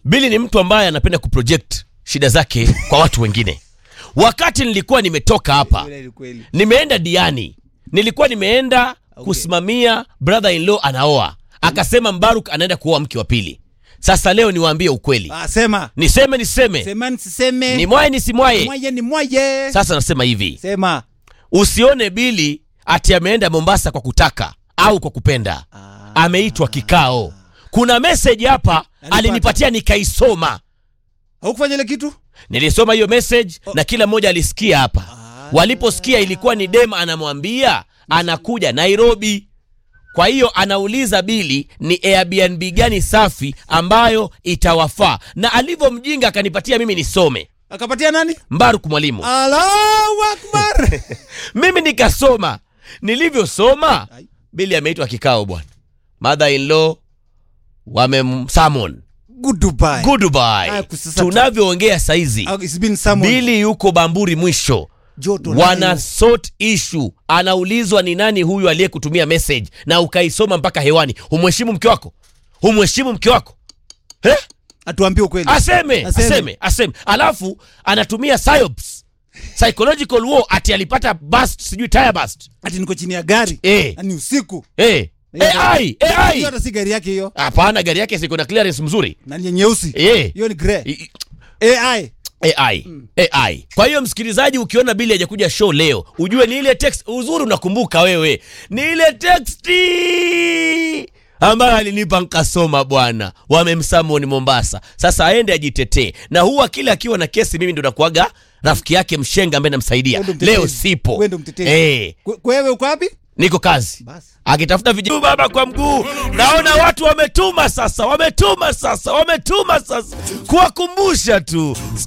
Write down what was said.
Billy ni mtu ambaye anapenda kuproject shida zake kwa watu wengine. Wakati nilikuwa nimetoka hapa, nimeenda Diani, nilikuwa nimeenda kusimamia brother in law anaoa. Akasema Mbaruk anaenda kuoa mke wa pili. Sasa leo niwaambie ukweli. Sema. Niseme. Sema niseme. Ni mwaye nisimwaye. Ni mwaye. Sasa nasema hivi. Sema. Usione Billy ati ameenda Mombasa kwa kutaka au kwa kupenda. Ameitwa kikao. Kuna message hapa alinipatia nikaisoma. Haukufanya ile kitu? Nilisoma hiyo message na kila mmoja alisikia hapa. Waliposikia ilikuwa ni dem anamwambia anakuja Nairobi. Kwa hiyo anauliza Billy ni Airbnb gani safi ambayo itawafaa. Na alivyomjinga akanipatia mimi nisome. Akapatia nani? Mbaruk mwalimu. Allahu Akbar. Mimi nikasoma. Nilivyosoma Billy ameitwa kikao bwana. Mother in law wamemsummon. Goodbye. Tunavyoongea saizi Billy yuko Bamburi mwisho. Wana sort issue. Anaulizwa ni nani huyu aliyekutumia message na ukaisoma mpaka hewani. Humheshimu mke wako? Atuambie ukweli. Aseme. Alafu anatumia psyops. Psychological war ati alipata bust, sijui tire bust. Ati niko chini ya gari. Ni usiku. AI. Hiyo si gari yake hiyo. Hapana, gari yake siko na clearance mzuri. Na ni nyeusi. Hiyo ni grey. AI. Kwa hiyo msikilizaji, ukiona Billy hajakuja show leo, ujue ni ile text. Uzuri unakumbuka wewe. Ni ile text ambayo alinipa nikasoma bwana. Wamemsummon Mombasa. Sasa aende ajitetee. Na huwa kila akiwa na kesi mimi ndo nakuaga rafiki yake mshenga ambaye namsaidia. Leo sipo. Wewe ndo mtetezi. Wewe uko wapi? Niko kazi. Akitafuta vijana baba kwa mguu. Naona watu wametuma sasa. Kuwakumbusha tu.